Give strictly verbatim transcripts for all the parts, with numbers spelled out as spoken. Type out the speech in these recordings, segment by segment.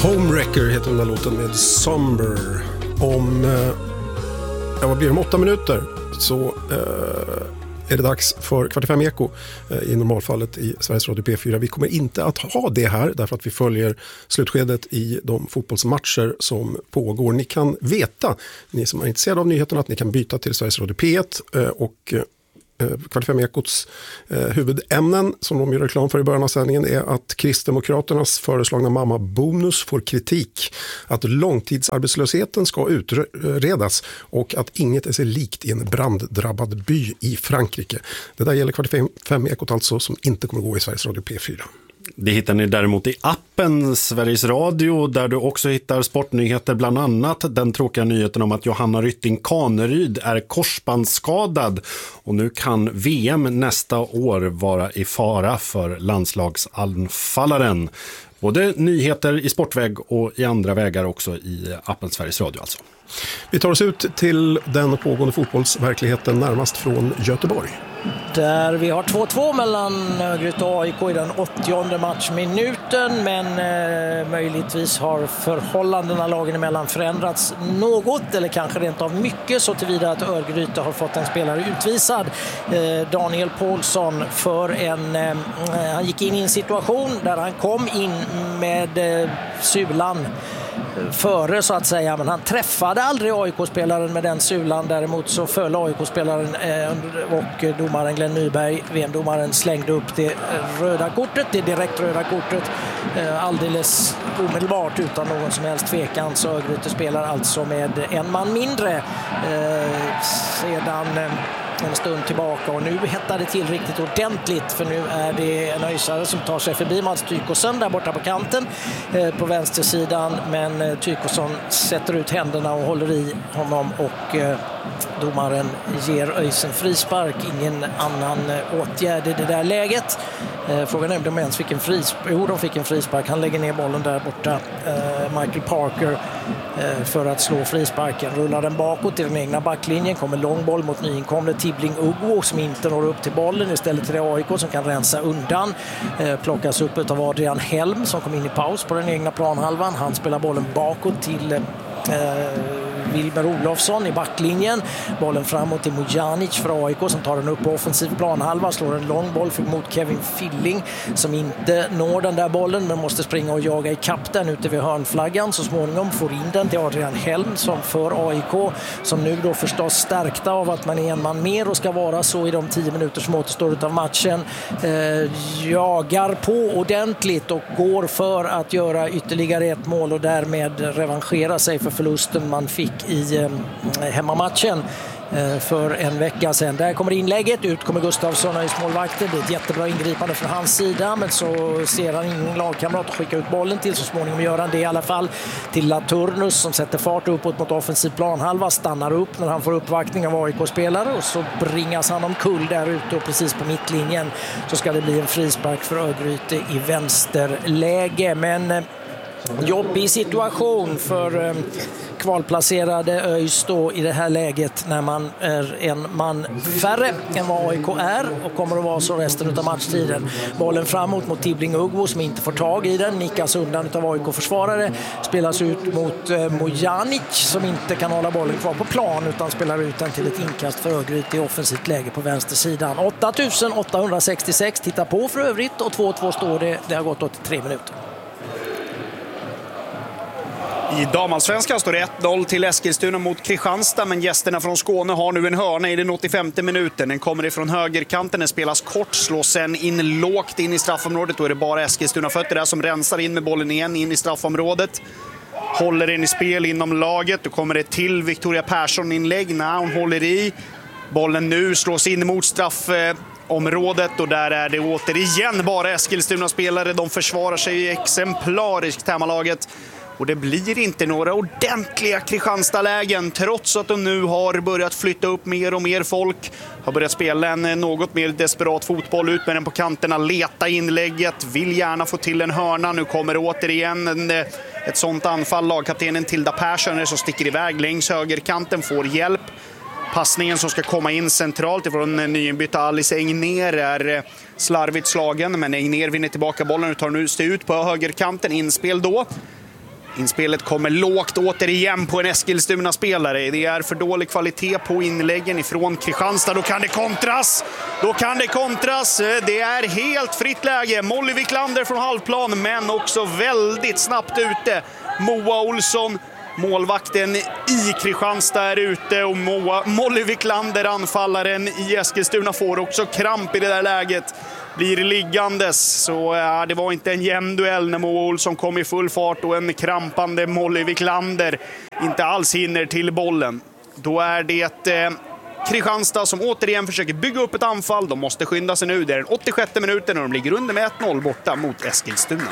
Homewrecker heter den där låten med Somber. Om, eh, ja, vad blir det, om åtta minuter så eh, är det dags för Kvart i fem Eko eh, i normalfallet i Sveriges Radio P fyra. Vi kommer inte att ha det här därför att vi följer slutskedet i de fotbollsmatcher som pågår. Ni kan veta, ni som är intresserade av nyheterna, att ni kan byta till Sveriges Radio P ett eh, och eh, Kvart i fem Ekots eh, huvudämnen som de gör reklam för i början av sändningen är att Kristdemokraternas föreslagna mammabonus får kritik, att långtidsarbetslösheten ska utredas och att inget är sig likt i en branddrabbad by i Frankrike. Det där gäller Kvart i fem Ekot alltså, som inte kommer gå i Sveriges Radio P fyra. Det hittar ni däremot i appen Sveriges Radio, där du också hittar sportnyheter, bland annat den tråkiga nyheten om att Johanna Rytting Kaneryd är korsbandsskadad och nu kan V M nästa år vara i fara för landslagsanfallaren. Både nyheter i sportväg och i andra vägar också i appen Sveriges Radio alltså. Vi tar oss ut till den pågående fotbollsverkligheten närmast från Göteborg. Där vi har två två mellan Örgryte och A I K i den åttionde matchminuten, men eh, möjligtvis har förhållandena lagen emellan förändrats något, eller kanske rent av mycket, så tillvida att Örgryte har fått en spelare utvisad. Eh, Daniel Paulsson för en... Eh, han gick in i en situation där han kom in med eh, sulan före så att säga, men han träffade aldrig A I K-spelaren med den sulan. Däremot så föll A I K-spelaren eh, och domaren Glenn Nyberg, V M-domaren, slängde upp det röda kortet, det direkt röda kortet eh, alldeles omedelbart utan någon som helst tvekan. Så Örgryte spelar alltså med en man mindre eh, sedan eh, en stund tillbaka, och nu hettar det till riktigt ordentligt, för nu är det en öjsare som tar sig förbi Mats Tykosson där borta på kanten eh, på vänstersidan, men eh, Tykosson sätter ut händerna och håller i honom, och eh, domaren ger ÖIS en frispark. Ingen annan eh, åtgärd i det där läget. Eh, frågan är om de ens fick en frispark. Jo, de fick en frispark. Han lägger ner bollen där borta, eh, Michael Parker, eh, för att slå frisparken. Rullar den bakåt i den egna backlinjen, kommer lång boll mot nyinkomne Tibbling Uggo som inte når upp till bollen. Istället till det A I K som kan rensa undan. Eh, plockas upp av Adrian Helm som kom in i paus på den egna planhalvan. Han spelar bollen bakåt till eh, Wilmer Olofsson i backlinjen. Bollen framåt till Mojanic för A I K som tar den upp på offensiv planhalva. Slår en lång boll mot Kevin Filling som inte når den där bollen men måste springa och jaga i kapp den ute vid hörnflaggan. Så småningom får in den till Adrian Helm som för A I K, som nu då förstås stärkta av att man är en man mer och ska vara så i de tio minuter som återstår av matchen. Eh, jagar på ordentligt och går för att göra ytterligare ett mål och därmed revanschera sig för förlusten man fick i eh, hemmamatchen eh, för en vecka sedan. Där kommer inlägget, ut kommer Gustafsson och i målvakten. Det är ett jättebra ingripande från hans sida, men så ser han ingen lagkamrat att skicka ut bollen till. Så småningom gör han det i alla fall till Laturnus som sätter fart uppåt mot offensiv planhalva, stannar upp när han får uppvaktning av A I K-spelare och så bringas han omkull där ute, och precis på mittlinjen så ska det bli en frispark för Örgryte i vänsterläge. Men eh, jobbig situation för eh, kvalplacerade ÖIS då i det här läget när man är en man färre än vad A I K är och kommer att vara så resten av matchtiden. Bollen framåt mot Tibbling Uggo som inte får tag i den, nickas undan av A I K-försvarare, spelas ut mot eh, Mojanic som inte kan hålla bollen kvar på plan utan spelar ut den till ett inkast för Örgryte i offensivt läge på vänstersidan. åtta tusen åttahundrasextiosex tittar på för övrigt, och två två står det. Det har gått åttiotre minuter. I damallsvenskan står det ett noll till Eskilstuna mot Kristianstad, men gästerna från Skåne har nu en hörna i den åttiofemte minuten. Den kommer ifrån högerkanten, den spelas kort, slås sen in lågt in i straffområdet. Då är det bara Eskilstuna fötter där som rensar in med bollen igen in i straffområdet. Håller den i spel inom laget, då kommer det till Victoria Persson-inlägg när hon håller i. Bollen nu slås in mot straffområdet och där är det återigen bara Eskilstuna-spelare. De försvarar sig exemplariskt, hemmalaget. Och det blir inte några ordentliga Kristianstad-lägen trots att de nu har börjat flytta upp mer och mer folk. Har börjat spela en något mer desperat fotboll, ut med den på kanterna, leta inlägget, vill gärna få till en hörna. Nu kommer återigen en, ett sånt anfall. Lagkaptenen Tilda Persson som sticker iväg längs högerkanten får hjälp. Passningen som ska komma in centralt ifrån nyinbytta Alice Engner är slarvigt slagen, men Engner vinner tillbaka bollen och tar nu sig ut på högerkanten. Inspel då. Inspelet kommer lågt återigen på en Eskilstuna-spelare. Det är för dålig kvalitet på inläggen ifrån Kristianstad. Då kan det kontras. Då kan det kontras. Det är helt fritt läge. Molly Wiklander från halvplan, men också väldigt snabbt ute. Moa Olsson, målvakten i Kristianstad, är ute, och Moa, Molly Wiklander, anfallaren i Eskilstuna, får också kramp i det där läget. Blir liggandes, så ja, det var inte en jämn duell när Moa Olsson kom i full fart och en krampande Molly Wiklander inte alls hinner till bollen. Då är det eh, Kristianstad som återigen försöker bygga upp ett anfall. De måste skynda sig nu. Det är den åttiosjätte minuten och de ligger under med ett noll borta mot Eskilstuna.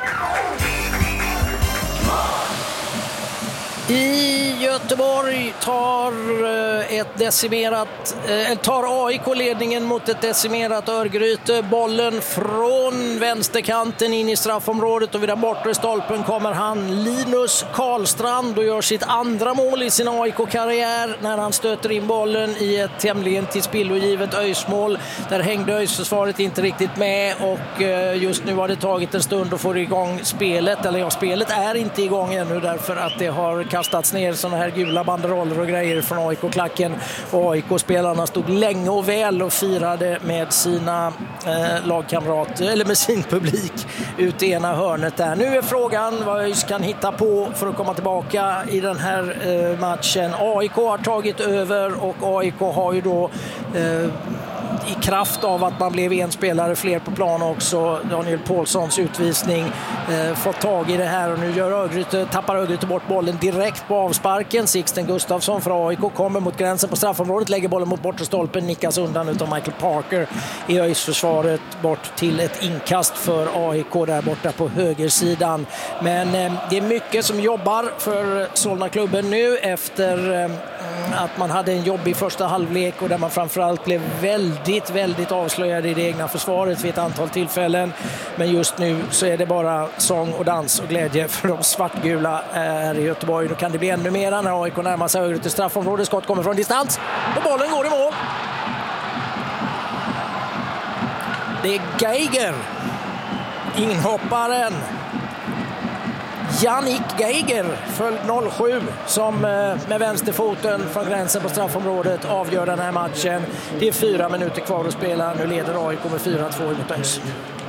I Göteborg tar ett decimerat, tar A I K-ledningen mot ett decimerat Örgryte. Bollen från vänsterkanten in i straffområdet, och vid den bortre stolpen kommer han, Linus Karlstrand, och gör sitt andra mål i sin A I K-karriär när han stöter in bollen i ett tämligen tillspillogivet Öjsmål. Där hängde Öjsförsvaret inte riktigt med, och just nu har det tagit en stund att få igång spelet. Eller ja, spelet är inte igång ännu därför att det har kastats ner såna här gula banderoller och grejer från A I K-klacken. Och A I K-spelarna stod länge och väl och firade med sina eh, lagkamrater, eller med sin publik, ut i ena hörnet där. Nu är frågan vad ÖIS kan hitta på för att komma tillbaka i den här eh, matchen. A I K har tagit över, och A I K har ju då eh, i kraft av att man blev en spelare fler på plan också, Daniel Paulssons utvisning, eh, fått tag i det här, och nu gör Örgryte, tappar Örgryte bort bollen direkt på avsparken. Sixten Gustafsson för A I K kommer mot gränsen på straffområdet, lägger bollen mot bortre stolpen, nickas undan utav Michael Parker i ÖIS försvaret bort till ett inkast för A I K där borta på högersidan. Men eh, det är mycket som jobbar för Solna-klubben nu efter eh, att man hade en jobbig första halvlek, och där man framförallt blev väldigt, väldigt avslöjade i det egna försvaret vid ett antal tillfällen. Men just nu så är det bara sång och dans och glädje för de svartgula här i Göteborg. Då kan det bli ännu mer när A I K närmar sig högre till straffområdet. Skott kommer från distans och bollen går i mål. Det är Geiger, inhopparen Jannik Geiger, följd noll sju, som med vänsterfoten från gränsen på straffområdet avgör den här matchen. Det är fyra minuter kvar att spela. Nu leder A I K med fyra två mot ÖIS.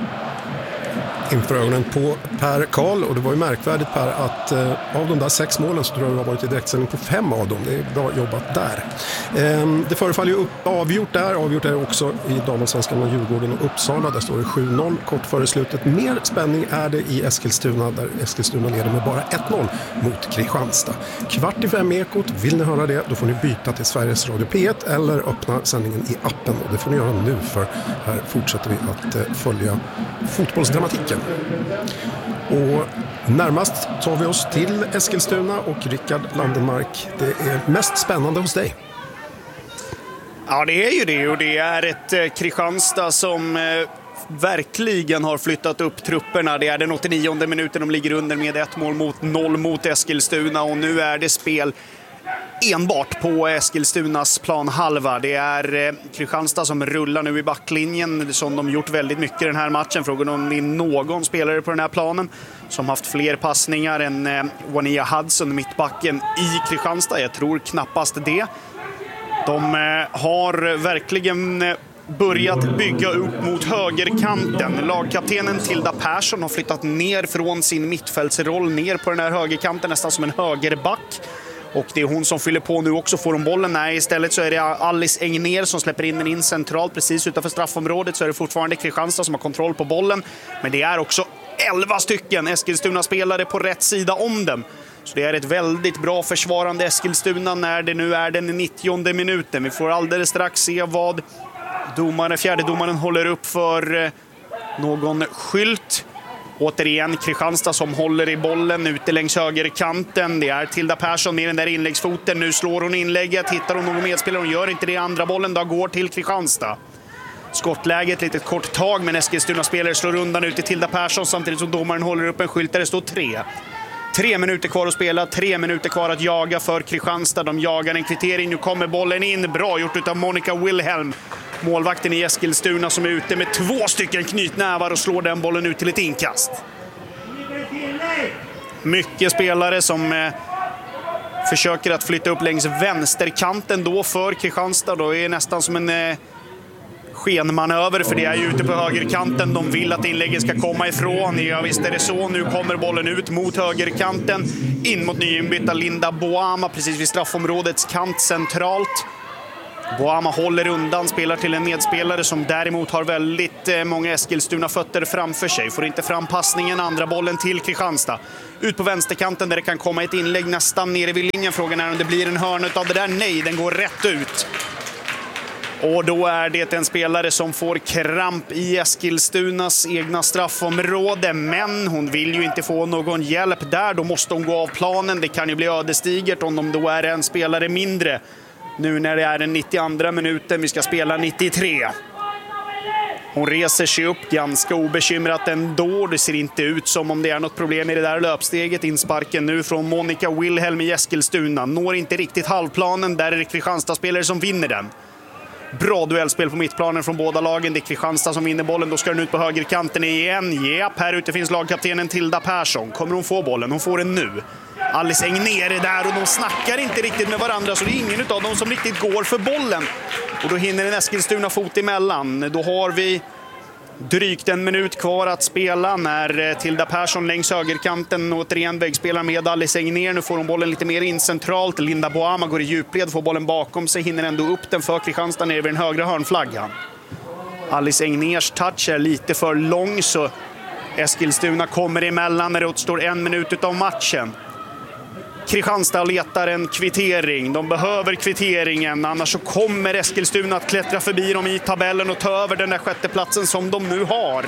Inför ögonen på Per Karl, och det var ju märkvärdigt Per att eh, av de där sex målen så tror jag det har varit i direktsändning på fem av dem. Det är bra jobbat där. Eh, det förefaller ju upp, avgjort där, avgjort är också i damallsvenskan med Djurgården och Uppsala. Där står det sju noll kort före slutet. Mer spänning är det i Eskilstuna, där Eskilstuna leder med bara ett noll mot Kristianstad. Kvart i fem Ekot, vill ni höra det, då får ni byta till Sveriges Radio P ett eller öppna sändningen i appen, och det får ni göra nu, för här fortsätter vi att eh, följa fotbollsdramatiken. Och närmast tar vi oss till Eskilstuna och Rickard Landenmark. Det är mest spännande hos dig. Ja, det är ju det, och det är ett eh, Kristianstad som eh, verkligen har flyttat upp trupperna. Det är den åttionionde minuten, de ligger under med ett mål mot noll mot Eskilstuna, och nu är det spel enbart på Eskilstunas planhalva. Det är eh, Kristianstad som rullar nu i backlinjen, som de gjort väldigt mycket i den här matchen. Frågan om det är någon spelare på den här planen som haft fler passningar än eh, Wania Hudson, mittbacken i Kristianstad. Jag tror knappast det. De eh, har verkligen eh, börjat bygga upp mot högerkanten. Lagkaptenen Tilda Persson har flyttat ner från sin mittfältsroll ner på den här högerkanten, nästan som en högerback. Och det är hon som fyller på nu också. Får hon bollen? Nej, istället så är det Alice Engner som släpper in den in centralt. Precis utanför straffområdet så är det fortfarande Kristianstad som har kontroll på bollen. Men det är också elva stycken Eskilstuna-spelare på rätt sida om dem. Så det är ett väldigt bra försvarande Eskilstuna när det nu är den nittionde minuten. Vi får alldeles strax se vad domare, fjärde domaren håller upp för någon skylt. Återigen Kristianstad som håller i bollen ute längs högerkanten. Det är Tilda Persson med den där inläggsfoten. Nu slår hon inlägget. Hittar hon någon medspelare? Hon gör inte det. Andra bollen då går till Kristianstad. Skottläget, lite kort tag, men Eskilstuna-spelare slår undan ut till Tilda Persson samtidigt som domaren håller upp en skylt där det står tre. Tre minuter kvar att spela, tre minuter kvar att jaga för Kristianstad. De jagar en kvittering, nu kommer bollen in. Bra gjort av Monica Wilhelm, målvakten i Eskilstuna, som är ute med två stycken knytnävar och slår den bollen ut till ett inkast. Mycket spelare som eh, försöker att flytta upp längs vänsterkanten då för Kristianstad. Då är det nästan som en eh, skenmanöver, för det är ju ute på högerkanten. De vill att inlägget ska komma ifrån. Ja, visst är det så. Nu kommer bollen ut mot högerkanten. In mot nyinbytta Linda Boama precis vid straffområdets kant centralt. Boama håller undan, spelar till en nedspelare som däremot har väldigt många Eskilstuna-fötter framför sig. Får inte fram passningen, andra bollen till Kristianstad. Ut på vänsterkanten där det kan komma ett inlägg nästan nere vid linjen. Frågan är om det blir en hörn av det där. Nej, den går rätt ut. Och då är det en spelare som får kramp i Eskilstunas egna straffområde. Men hon vill ju inte få någon hjälp där. Då måste hon gå av planen. Det kan ju bli ödesdigert om de då är en spelare mindre. Nu när det är den nittioandra minuten, vi ska spela nittiotre. Hon reser sig upp ganska obekymrat ändå. Det ser inte ut som om det är något problem i det där löpsteget. Insparken nu från Monica Wilhelm i Eskilstuna. Når inte riktigt halvplanen, där är det Kristianstad-spelare som vinner den. Bra duellspel på mittplanen från båda lagen. Det är Kristianstad som vinner bollen. Då ska den ut på högerkanten igen. Japp, här ute finns lagkaptenen Tilda Persson. Kommer hon få bollen? Hon får den nu. Alice Engner är där och de snackar inte riktigt med varandra, så det är ingen av dem som riktigt går för bollen. Och då hinner en Eskilstuna fot emellan. Då har vi drygt en minut kvar att spela när Tilda Persson längs högerkanten återigen vägspelar med Alice Engner. Nu får hon bollen lite mer in centralt. Linda Boama går i djupled, får bollen bakom sig, hinner ändå upp den för Kristianstad ner vid den högra hörnflaggan. Alice Engners touch är lite för lång, så Eskilstuna kommer emellan när det återstår en minut av matchen. Kristianstad letar en kvittering. De behöver kvitteringen, annars så kommer Eskilstuna att klättra förbi dem i tabellen och ta över den där sjätteplatsen som de nu har.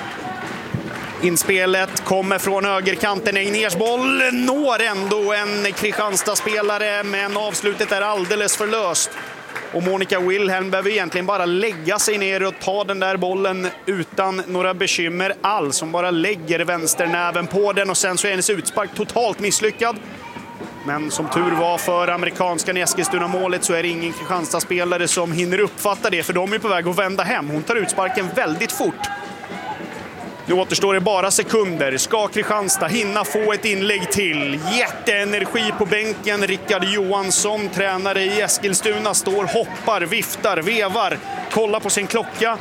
Inspelet kommer från högerkanten. Engners boll når ändå en Kristianstad-spelare, men avslutet är alldeles för löst. Och Monica Wilhelm behöver egentligen bara lägga sig ner och ta den där bollen utan några bekymmer alls. Hon bara lägger vänsternäven på den och sen så är hennes utspark totalt misslyckad. Men som tur var för amerikanskan i Eskilstuna-målet så är det ingen Kristianstad-spelare som hinner uppfatta det, för de är på väg att vända hem. Hon tar utsparken väldigt fort. Nu återstår det bara sekunder. Ska Kristianstad hinna få ett inlägg till? Jätteenergi på bänken. Rickard Johansson, tränare i Eskilstuna, står, hoppar, viftar, vevar, kollar på sin klocka.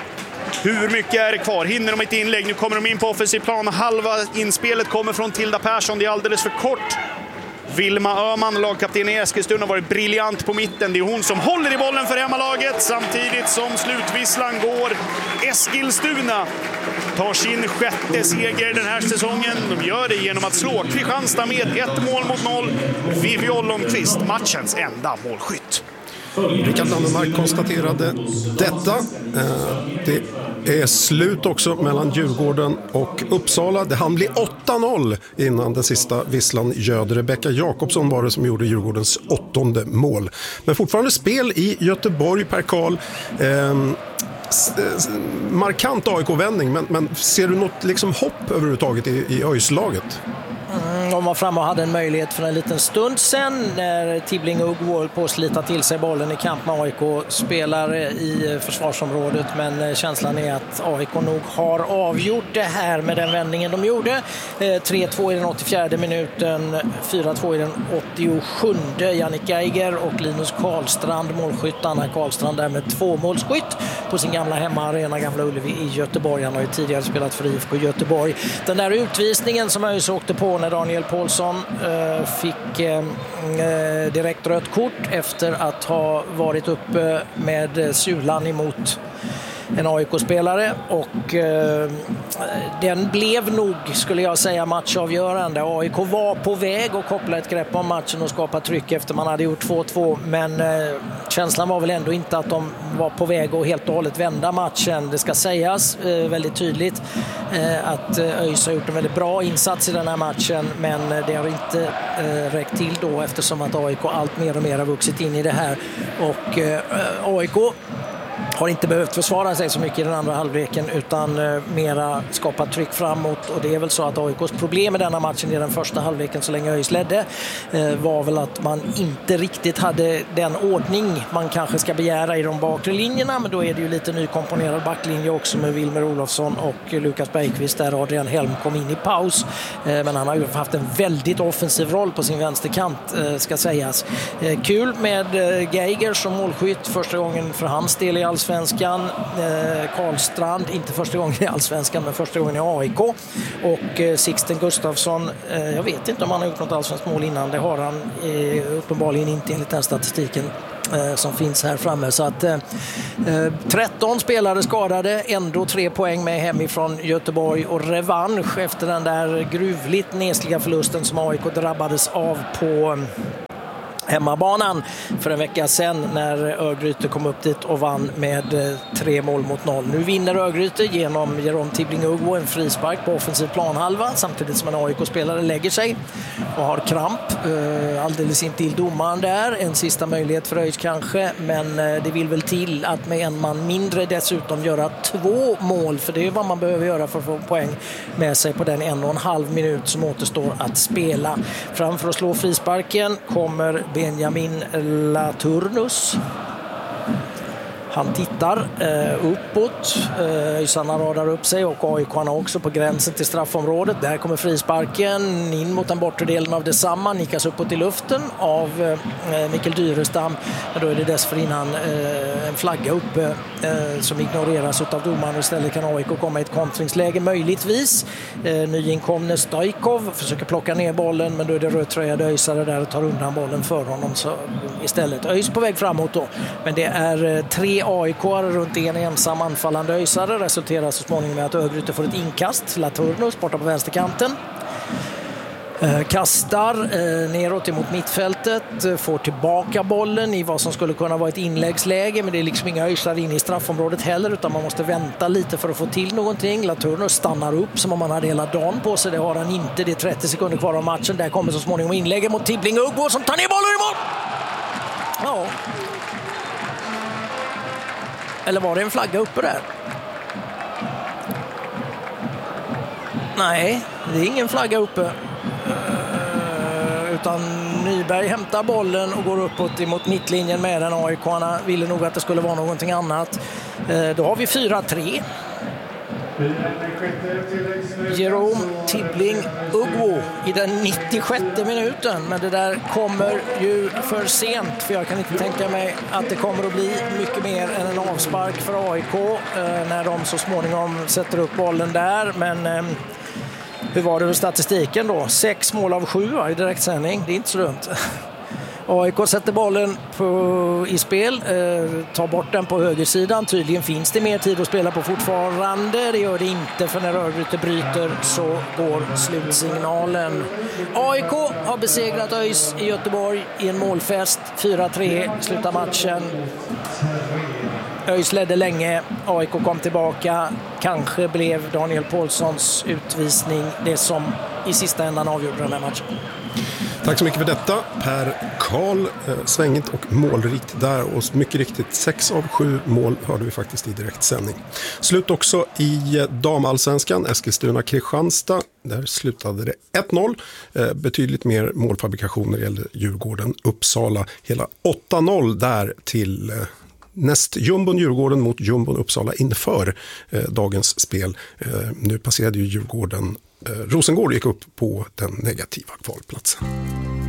Hur mycket är det kvar? Hinner de ett inlägg? Nu kommer de in på offensiv plan. Halva inspelet kommer från Tilda Persson. Det är alldeles för kort. Vilma Öhman, lagkapten i Eskilstuna, har varit briljant på mitten. Det är hon som håller i bollen för hemmalaget samtidigt som slutvisslan går. Eskilstuna tar sin sjätte seger den här säsongen. De gör det genom att slå Kristianstad med ett mål mot noll. Vivi Ollomqvist, matchens enda målskytt. Rickard Landemark konstaterade detta. Det är slut också mellan Djurgården och Uppsala. Det hann bli åtta noll innan den sista visslan göd. Rebecka Jakobsson var det som gjorde Djurgårdens åttonde mål. Men fortfarande spel i Göteborg, Per Karl. Ehm, markant A I K-vändning, men, men ser du något liksom hopp överhuvudtaget i, i Öjslaget? De var framme och hade en möjlighet för en liten stund sen när Tibbling och Ugg på att slita till sig bollen i kamp med A I K, spelar i försvarsområdet, men känslan är att A I K nog har avgjort det här med den vändningen de gjorde. tre två i den åttiofjärde minuten, fyra två i den åttiosjunde. Jannik Geiger och Linus Karlstrand målskytt. Anna Karlstrand där med två målskytt på sin gamla hemmaarena Gamla Ullevi i Göteborg. Han har ju tidigare spelat för I F K Göteborg. Den där utvisningen som jag ju så åkte på när Daniel Paulsson eh, fick eh, direkt rött kort efter att ha varit uppe med sulan emot en A I K-spelare, och eh, den blev nog, skulle jag säga, matchavgörande. A I K var på väg att koppla ett grepp om matchen och skapa tryck efter man hade gjort två två, men eh, känslan var väl ändå inte att de var på väg att helt och hållet vända matchen. Det ska sägas eh, väldigt tydligt eh, att ÖIS har gjort en väldigt bra insats i den här matchen, men det har inte eh, räckt till då, eftersom att A I K allt mer och mer har vuxit in i det här, och eh, A I K har inte behövt försvara sig så mycket i den andra halvleken utan eh, mera skapat tryck framåt, och det är väl så att A I K:s problem med denna matchen i den första halvleken så länge ÖIS ledde eh, var väl att man inte riktigt hade den ordning man kanske ska begära i de bakre linjerna, men då är det ju lite nykomponerad backlinje också med Wilmer Olofsson och Lukas Bergqvist där Adrian Helm kom in i paus, eh, men han har ju haft en väldigt offensiv roll på sin vänsterkant eh, ska sägas. Eh, kul med eh, Geiger som målskytt, första gången för hans del i Allsvenskan. Eh, Karlstrand, inte första gången i Allsvenskan men första gången i A I K. Och eh, Sixten Gustafsson, eh, jag vet inte om han har gjort något allsvenskt mål innan, det har han eh, uppenbarligen inte enligt den statistiken eh, som finns här framme. Så att eh, tretton spelare skadade, ändå tre poäng med hemifrån Göteborg och revansch efter den där gruvligt nesliga förlusten som A I K drabbades av på hemmabanan för en vecka sedan när Örgryte kom upp dit och vann med eh, tre mål mot noll. Nu vinner Örgryte genom Jerome Tibbling-Ugbo en frispark på offensiv planhalva samtidigt som en A I K-spelare lägger sig och har kramp. Eh, alldeles in till domaren där. En sista möjlighet för ÖIS kanske, men eh, det vill väl till att med en man mindre dessutom göra två mål, för det är vad man behöver göra för att få poäng med sig på den en och en halv minut som återstår att spela. Framför att slå frisparken kommer Benjamin Laturnus. Han tittar eh, uppåt. ÖISarna eh, radar upp sig och A I K också på gränsen till straffområdet. Där kommer frisparken in mot den bortre delen av detsamma. Nickas uppåt i luften av eh, Mikael Dyrestam. Men då är det dessförinnan eh, en flagga uppe eh, som ignoreras av domaren. Istället kan A I K komma i ett kontringsläge möjligtvis. Eh, nyinkomne Stajkov försöker plocka ner bollen, men då är det rödtröjade ÖISare där och tar undan bollen för honom. Så istället ÖIS på väg framåt då. Men det är eh, tre A I K runt en ensam anfallande ÖISare. Resulterar så småningom med att Örgryte får ett inkast. Laturnus borta på vänsterkanten. Eh, kastar eh, neråt emot mittfältet. Eh, får tillbaka bollen i vad som skulle kunna vara ett inläggsläge. Men det är liksom inga ÖISare inne i straffområdet heller, utan man måste vänta lite för att få till någonting. Laturnus stannar upp som om han hade hela dagen på sig. Det har han inte. Det är trettio sekunder kvar av matchen. Där kommer så småningom inlägget mot Tibbling-Ugbo som tar ner bollen i mål. Ja. Eller var det en flagga uppe där? Nej, det är ingen flagga uppe. Uh, utan Nyberg hämtar bollen och går uppåt emot mittlinjen med den. A I K-arna ville nog att det skulle vara någonting annat. Uh, då har vi fyra tre. Jerome Tibbling-Ugbo i den nittiosjätte minuten, men det där kommer ju för sent, för jag kan inte tänka mig att det kommer att bli mycket mer än en avspark för A I K eh, när de så småningom sätter upp bollen där. Men eh, hur var det med statistiken då? Sex mål av sju i direktsändning, det är inte så dumt. A I K sätter bollen på, i spel, eh, tar bort den på högersidan. Tydligen finns det mer tid att spela på fortfarande. Det gör det inte, för när Örgryte bryter så går slutsignalen. A I K har besegrat ÖIS i Göteborg i en målfest. fyra tre slutar matchen. ÖIS ledde länge, A I K kom tillbaka. Kanske blev Daniel Paulssons utvisning det som i sista ändan avgjorde den här matchen. Tack så mycket för detta, Per Karl. Eh, svängigt och målrikt där, och mycket riktigt sex av sju mål hörde vi faktiskt i direktsändning. Slut också i damallsvenskan, Eskilstuna-Kristianstad. Där slutade det ett noll. Eh, betydligt mer målfabrikation när det gällde Djurgården. Uppsala hela åtta noll där till eh, näst jumbon Djurgården mot jumbon Uppsala inför eh, dagens spel. Eh, nu passerade ju Djurgården. Eh, Rosengård gick upp på den negativa kvalplatsen.